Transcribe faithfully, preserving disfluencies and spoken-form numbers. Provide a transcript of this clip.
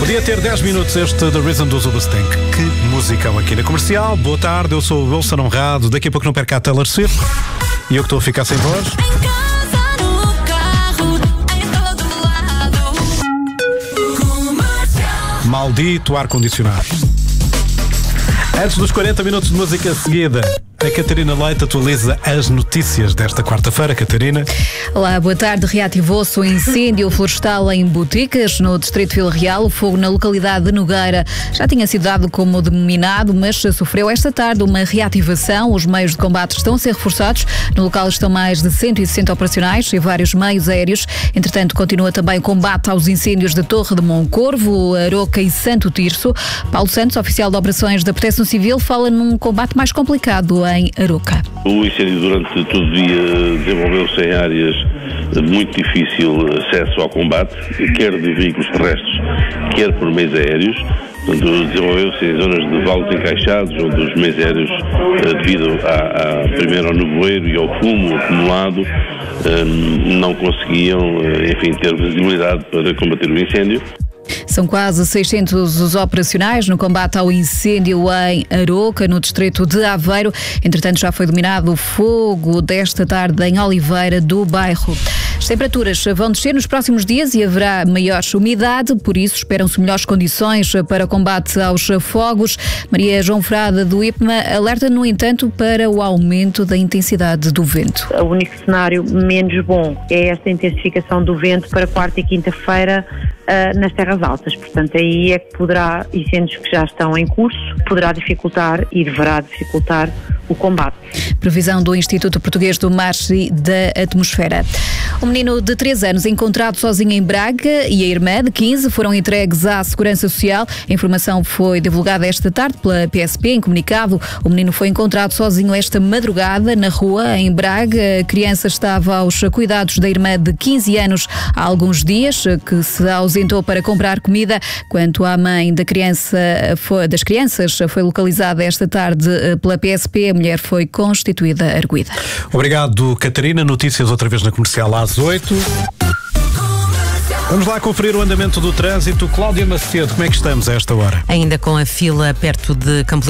Podia ter dez minutos este The Reason do Zubastank. Que musicão aqui na Comercial. Boa tarde, eu sou o Wilson Honrado. Daqui a pouco não perca a Taylor Swift. E eu que estou a ficar sem voz. Maldito ar-condicionado. Antes dos quarenta minutos de música seguida, a Catarina Leite atualiza as notícias desta quarta-feira. Catarina. Olá, boa tarde. Reativou-se o incêndio florestal em Boticas, no distrito de Vila Real. O fogo na localidade de Nogueira já tinha sido dado como dominado, mas sofreu esta tarde uma reativação. Os meios de combate estão a ser reforçados. No local estão mais de cento e sessenta operacionais e vários meios aéreos. Entretanto, continua também o combate aos incêndios de Torre de Moncorvo, Aroca e Santo Tirso. Paulo Santos, oficial de operações da Proteção Civil, fala num combate mais complicado em Aroca. O incêndio durante todo o dia desenvolveu-se em áreas de muito difícil acesso ao combate, quer de veículos terrestres, quer por meios aéreos. Portanto, desenvolveu-se em zonas de vales encaixados, onde os meios aéreos, devido a, a, primeiro ao nevoeiro e ao fumo acumulado, não conseguiam, enfim, ter visibilidade para combater o incêndio. São quase seiscentos os operacionais no combate ao incêndio em Aroca, no distrito de Aveiro. Entretanto, já foi dominado o fogo desta tarde em Oliveira do Bairro. As temperaturas vão descer nos próximos dias e haverá maior umidade, por isso esperam-se melhores condições para o combate aos fogos. Maria João Frada, do I P M A, alerta, no entanto, para o aumento da intensidade do vento. O único cenário menos bom é esta intensificação do vento para quarta e quinta-feira uh, nas terras altas. Portanto, aí é que poderá, incêndios que já estão em curso, poderá dificultar e deverá dificultar o combate. Previsão do Instituto Português do Mar e da Atmosfera. Um menino de três anos encontrado sozinho em Braga e a irmã de quinze foram entregues à Segurança Social. A informação foi divulgada esta tarde pela P S P em comunicado. O menino foi encontrado sozinho esta madrugada na rua em Braga. A criança estava aos cuidados da irmã de quinze anos há alguns dias, que se ausentou para comprar comida. Quanto à mãe da criança, foi, das crianças, foi localizada esta tarde pela P S P. A mulher foi constituída arguida. Obrigado, Catarina. Notícias outra vez na Comercial às oito. Vamos lá conferir o andamento do trânsito. Cláudia Macedo, como é que estamos a esta hora? Ainda com a fila perto de Campo